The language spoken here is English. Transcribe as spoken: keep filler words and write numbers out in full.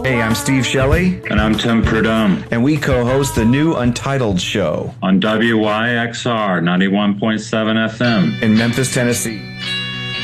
Hey, I'm Steve Shelley. And I'm Tim Prudhomme. And we co-host the new Untitled Show on W Y X R ninety-one point seven F M in Memphis, Tennessee.